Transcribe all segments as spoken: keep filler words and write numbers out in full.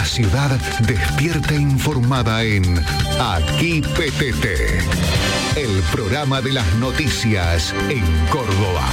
La ciudad despierta informada en Aquí P T T, el programa de las noticias en Córdoba.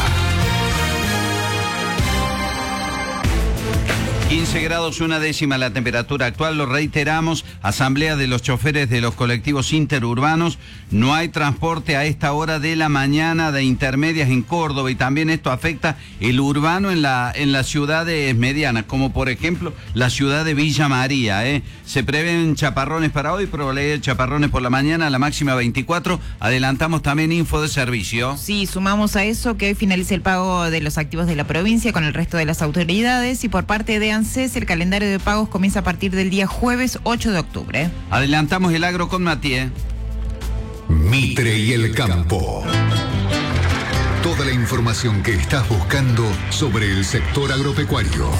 quince grados, una décima la temperatura actual, lo reiteramos, asamblea de los choferes de los colectivos interurbanos, no hay transporte a esta hora de la mañana de intermedias en Córdoba y también esto afecta el urbano en la en las ciudades medianas, como por ejemplo la ciudad de Villa María, ¿eh? Se prevén chaparrones para hoy, probabilidad de chaparrones por la mañana, la máxima veinticuatro, adelantamos también info de servicio. Sí, sumamos a eso que hoy finaliza el pago de los activos de la provincia con el resto de las autoridades y por parte de ANSES el calendario de pagos comienza a partir del día jueves ocho de octubre. Adelantamos el agro con Matías. Mitre y el campo. Toda la información que estás buscando sobre el sector agropecuario.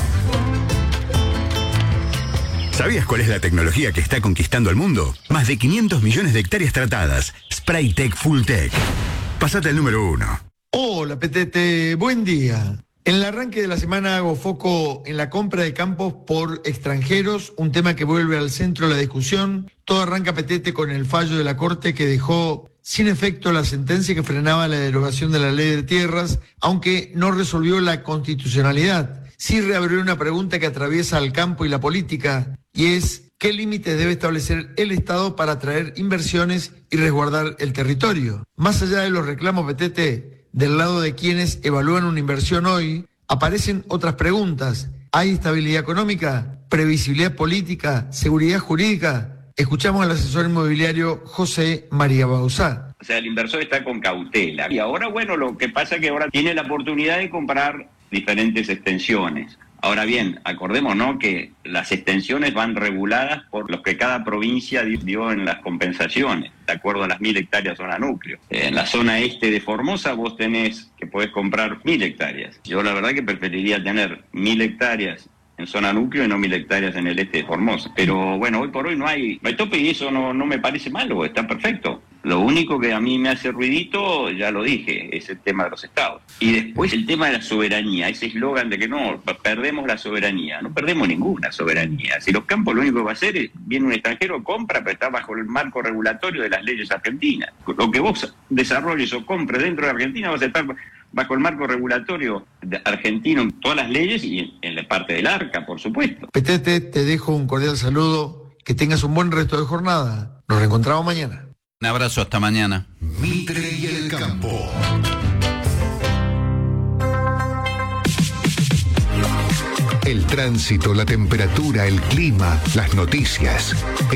¿Sabías cuál es la tecnología que está conquistando el mundo? Más de quinientos millones de hectáreas tratadas. Spraytec Fulltech. Pasate al número uno. Hola, P T T, buen día. En el arranque de la semana hago foco en la compra de campos por extranjeros, un tema que vuelve al centro de la discusión. Todo arranca, P T T, con el fallo de la Corte que dejó sin efecto la sentencia que frenaba la derogación de la ley de tierras, aunque no resolvió la constitucionalidad. Sí reabrió una pregunta que atraviesa al campo y la política, y es ¿qué límites debe establecer el Estado para atraer inversiones y resguardar el territorio? Más allá de los reclamos, P T T, del lado de quienes evalúan una inversión hoy, aparecen otras preguntas. ¿Hay estabilidad económica? ¿Previsibilidad política? ¿Seguridad jurídica? Escuchamos al asesor inmobiliario José María Bauzá. O sea, el inversor está con cautela. Y ahora, bueno, lo que pasa es que ahora tiene la oportunidad de comprar diferentes extensiones. Ahora bien, acordémonos que las extensiones van reguladas por los que cada provincia dio en las compensaciones, de acuerdo a las mil hectáreas zona núcleo. En la zona este de Formosa vos tenés que podés comprar mil hectáreas. Yo la verdad que preferiría tener mil hectáreas en zona núcleo y no mil hectáreas en el este de Formosa. Pero bueno, hoy por hoy no hay, no hay tope y eso no, no me parece malo, está perfecto. Lo único que a mí me hace ruidito, ya lo dije, es el tema de los estados. Y después el tema de la soberanía, ese eslogan de que no, perdemos la soberanía. No perdemos ninguna soberanía. Si los campos lo único que va a hacer es, viene un extranjero, compra, pero está bajo el marco regulatorio de las leyes argentinas. Lo que vos desarrolles o compres dentro de Argentina va a estar bajo el marco regulatorio argentino en todas las leyes y en la parte del ARCA, por supuesto. P T T, te dejo un cordial saludo, que tengas un buen resto de jornada. Nos reencontramos mañana. Un abrazo, hasta mañana. Mitre y el campo. El tránsito, la temperatura, el clima, las noticias.